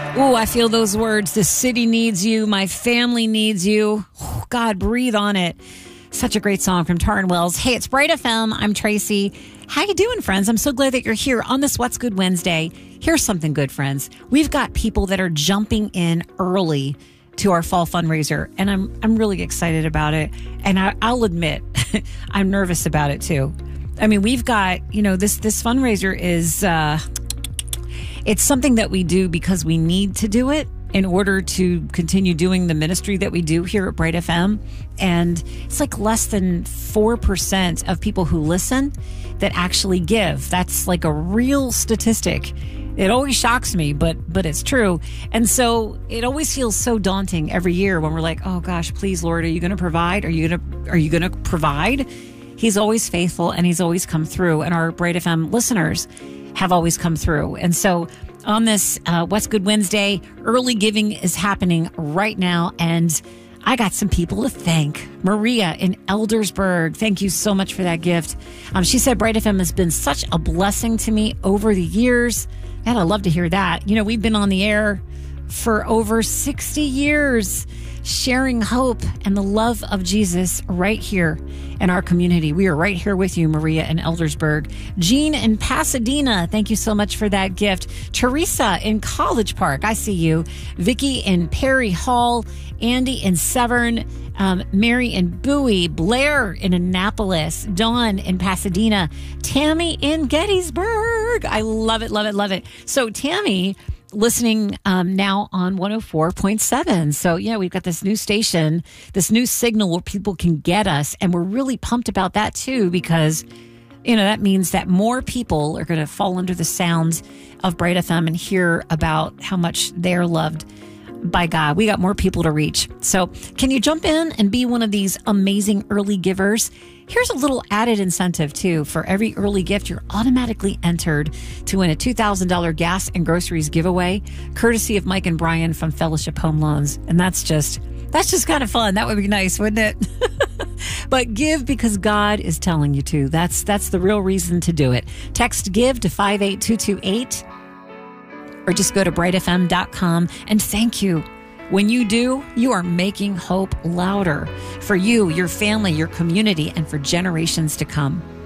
Oh, I feel those words. The city needs you. My family needs you. Oh, God, breathe on it. Such a great song from Taryn Wells. Hey, it's Bright FM. I'm Tracy. How you doing, friends? I'm so glad that you're here on this What's Good Wednesday. Here's something good, friends. We've got people that are jumping in early to our fall fundraiser, and I'm really excited about it. And I'll admit, I'm nervous about it too. I mean, we've got, this fundraiser is, it's something that we do because we need to do it in order to continue doing the ministry that we do here at Bright FM. And it's like less than 4% of people who listen that actually give. That's like a real statistic. It always shocks me, but it's true. And so it always feels so daunting every year when we're like, oh gosh, please, Lord, are you going to provide? Are you going to provide? He's always faithful and he's always come through. And our Bright FM listeners have always come through. And so on this What's Good Wednesday, early giving is happening right now. And I got some people to thank. Maria in Eldersburg, thank you so much for that gift. She said Bright FM has been such a blessing to me over the years. And I love to hear that. We've been on the air for over 60 years, sharing hope and the love of Jesus right here in our community. We are right here with you, Maria in Eldersburg. Jean in Pasadena, thank you so much for that gift. Teresa in College Park, I see you. Vicky in Perry Hall. Andy in Severn. Mary in Bowie. Blair in Annapolis. Dawn in Pasadena. Tammy in Gettysburg. I love it, love it, love it. So Tammy, listening now on 104.7. So yeah, we've got this new station, this new signal where people can get us. And we're really pumped about that too, because, that means that more people are going to fall under the sounds of Bright FM and hear about how much they're loved by God. We got more people to reach. So can you jump in and be one of these amazing early givers? Here's a little added incentive too. For every early gift, you're automatically entered to win a $2,000 gas and groceries giveaway, courtesy of Mike and Brian from Fellowship Home Loans. And that's just kind of fun. That would be nice, wouldn't it? But give because God is telling you to. That's the real reason to do it. Text GIVE to 58228 or just go to brightfm.com and thank you. When you do, you are making hope louder for you, your family, your community, and for generations to come.